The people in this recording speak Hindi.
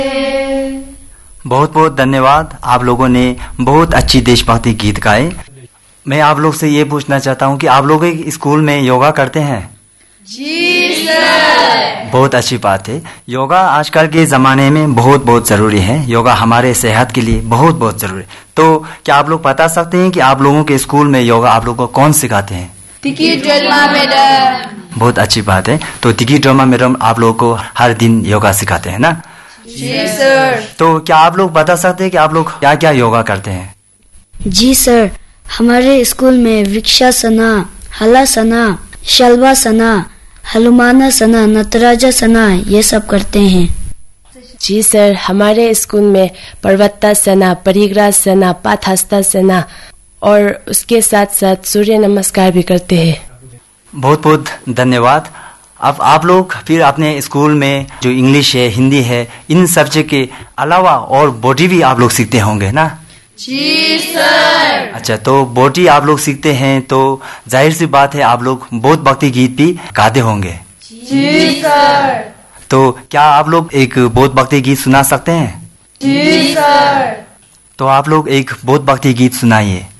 बहुत बहुत धन्यवाद। आप लोगों ने बहुत अच्छी देशभक्ति गीत गाए। मैं आप लोग से ये पूछना चाहता हूँ कि आप लोग स्कूल में योगा करते हैं? जी सर। बहुत अच्छी बात है। योगा आजकल के ज़माने में बहुत बहुत ज़रूरी है। योगा हमारे सेहत के लिए बहुत बहुत ज़रूरी है। तो क्या आप लोग बता सकते हैं कि आप लोगों के स्कूल में योगा आप लोगों को कौन सिखाते हैं? तिकी ड्रामा मैडम। बहुत अच्छी बात है। तो तिकी ड्रामा मैडम आप लोगों को हर दिन योगा सिखाते हैं ना? जी सर। तो क्या आप लोग बता सकते हैं कि आप लोग क्या क्या योगा करते हैं? जी सर, हमारे स्कूल में वृक्षासना, हलासना, शल्वासना, हनुमानासना, नटराजासना ये सब करते हैं। जी सर, हमारे स्कूल में पर्वतासना, परिग्रासना, पाथास्तासना और उसके साथ साथ सूर्य नमस्कार भी करते हैं। बहुत बहुत धन्यवाद। अब आप लोग फिर अपने स्कूल में जो इंग्लिश है, हिंदी है, इन सब्जेक्ट के अलावा और बॉडी भी आप लोग सीखते होंगे ना? जी सर। अच्छा, तो बॉडी आप लोग सीखते हैं तो जाहिर सी बात है आप लोग बहुत भक्ति गीत भी गाते होंगे। जी सर। तो क्या आप लोग एक बहुत भक्ति गीत सुना सकते हैं? जी सर। तो आप लोग एक बहुत भक्ति गीत सुनाइए।